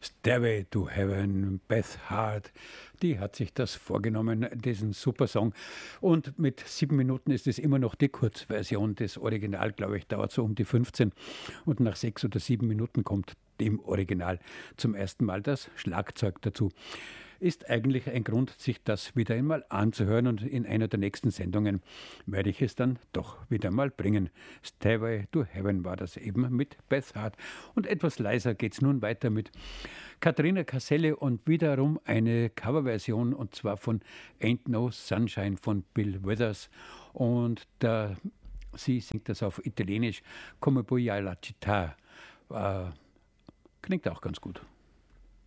Stairway to Heaven, Beth Hart, die hat sich das vorgenommen, diesen super Song. Und mit 7 Minuten ist es immer noch die Kurzversion. Das Original, glaube ich, dauert so um die 15. Und nach 6 oder 7 Minuten kommt dem Original zum ersten Mal das Schlagzeug dazu. Ist eigentlich ein Grund, sich das wieder einmal anzuhören, und in einer der nächsten Sendungen werde ich es dann doch wieder mal bringen. Stairway to Heaven war das eben mit Beth Hart. Und etwas leiser geht es nun weiter mit Katharina Caselle und wiederum eine Coverversion, und zwar von Ain't No Sunshine von Bill Withers. Und sie singt das auf Italienisch, Come poi alla città. Klingt auch ganz gut.